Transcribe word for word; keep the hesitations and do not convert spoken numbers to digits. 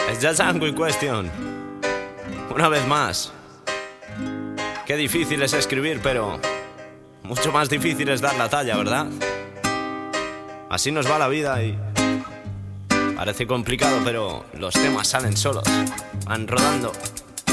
Es Just Django in Question. Una vez más. Qué difícil es escribir, pero mucho más difícil es dar la talla, ¿verdad? Así nos va la vida y parece complicado, pero los temas salen solos, van rodando.